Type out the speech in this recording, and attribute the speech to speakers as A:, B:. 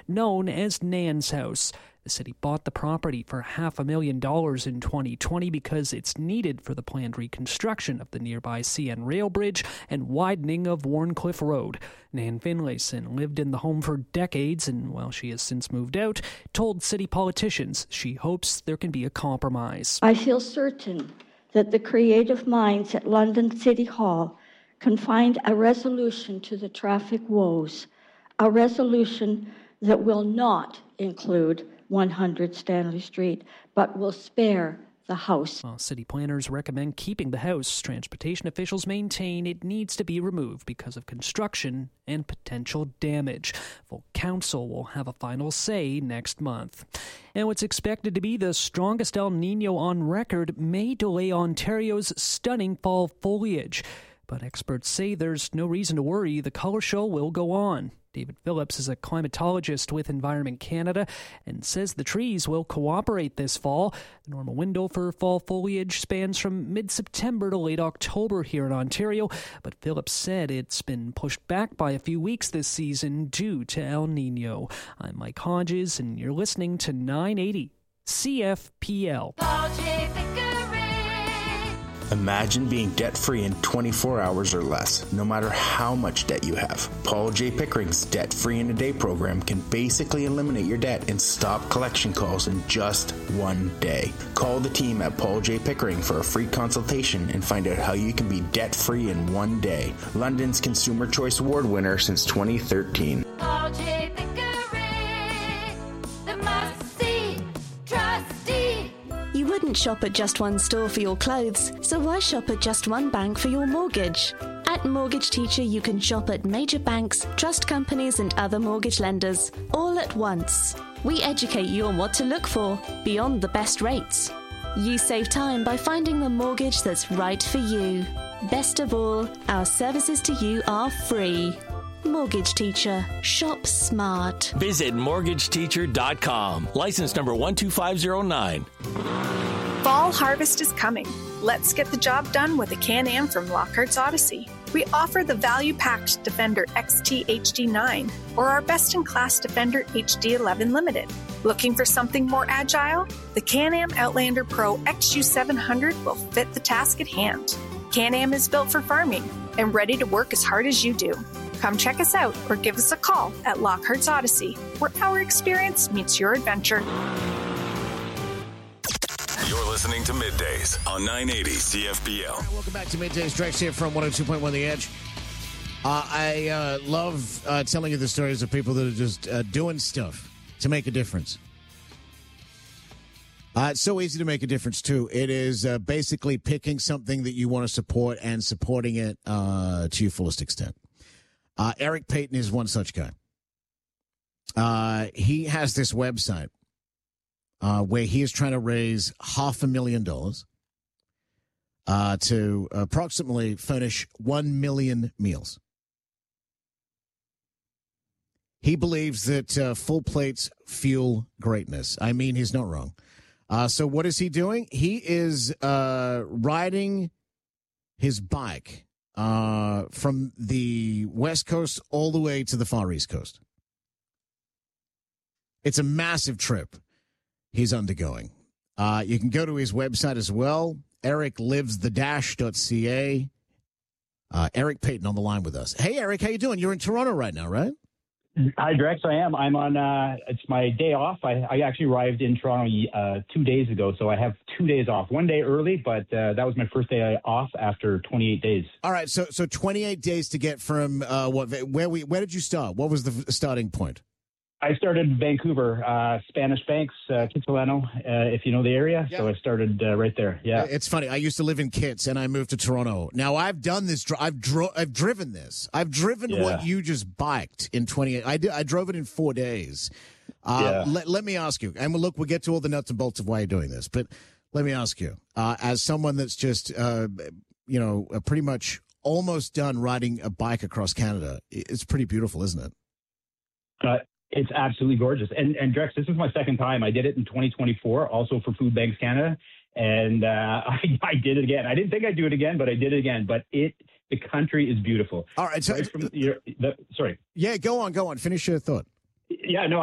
A: known as Nan's House. The city bought the property for $500,000 in 2020 because it's needed for the planned reconstruction of the nearby CN Rail Bridge and widening of Warncliffe Road. Nan Finlayson lived in the home for decades and, while she has since moved out, told city politicians she hopes there can be a compromise.
B: I feel certain that the creative minds at London City Hall can find a resolution to the traffic woes, a resolution that will not include 100 Stanley Street, but will spare the house.
A: While city planners recommend keeping the house, transportation officials maintain it needs to be removed because of construction and potential damage. Full council will have a final say next month. And what's expected to be the strongest El Nino on record may delay Ontario's stunning fall foliage. But experts say there's no reason to worry. The color show will go on. David Phillips is a climatologist with Environment Canada and says the trees will cooperate this fall. The normal window for fall foliage spans from mid-September to late October here in Ontario, but Phillips said it's been pushed back by a few weeks this season due to El Nino. I'm Mike Hodges, and you're listening to 980 CFPL.
C: Imagine being debt-free in 24 hours or less, no matter how much debt you have. Paul J. Pickering's Debt-Free in a Day program can basically eliminate your debt and stop collection calls in just one day. Call the team at Paul J. Pickering for a free consultation and find out how you can be debt-free in one day. London's Consumer Choice Award winner since 2013.
D: Paul J. Pickering, the must-see trustee.
E: You wouldn't shop at just one store for your clothes, so why shop at just one bank for your mortgage? At Mortgage Teacher, you can shop at major banks, trust companies, and other mortgage lenders, all at once. We educate you on what to look for, beyond the best rates. You save time by finding the mortgage that's right for you. Best of all, our services to you are free. Mortgage Teacher. Shop smart.
F: Visit mortgageteacher.com. License number 12509.
G: Fall harvest is coming. Let's get the job done with a Can-Am from Lockhart's Odyssey. We offer the value-packed Defender XT HD9 or our best-in-class Defender HD11 Limited. Looking for something more agile? The Can-Am Outlander Pro XU700 will fit the task at hand. Can-Am is built for farming and ready to work as hard as you do. Come check us out or give us a call at Lockhart's Odyssey, where our experience meets your adventure.
H: You're listening to Middays on 980 CFPL.
I: All right, welcome back to Middays. Drex here from 102.1 The Edge. I love telling you the stories of people that are just doing stuff to make a difference. It's so easy to make a difference, too. It is basically picking something that you want to support and supporting it to your fullest extent. Eric Payton is one such guy. He has this website where he is trying to raise $500,000 to approximately furnish 1 million meals. He believes that full plates fuel greatness. I mean, he's not wrong. So what is he doing? He is riding his bike from the West Coast all the way to the Far East Coast. It's a massive trip he's undergoing. You can go to his website as well, ericlivesthedash.ca. Eric Payton on the line with us. Hey, Eric, how you doing? You're in Toronto right now, right?
J: Hi, Drex. I am. I'm on, it's my day off. I actually arrived in Toronto 2 days ago, so I have 2 days off. 1 day early, but that was my first day off after 28 days.
I: All right, so 28 days to get from, where did you start? What was the starting point?
J: I started in Vancouver, Spanish Banks, Kitsilano, if you know the area. Yeah. So I started right there. Yeah,
I: it's funny. I used to live in Kits, and I moved to Toronto. Now I've done this. I've driven this. I've driven what you just biked in 28. I drove it in 4 days. Let me ask you, and look, we'll get to all the nuts and bolts of why you're doing this, but let me ask you, as someone that's just, pretty much almost done riding a bike across Canada, it's pretty beautiful, isn't it?
J: It's absolutely gorgeous. And Drex, this is my second time. I did it in 2024, also for Food Banks Canada. And I did it again. I didn't think I'd do it again, but I did it again. But the country is beautiful.
I: All right. So,
J: sorry.
I: Yeah, go on. Finish your thought.
J: Yeah, no,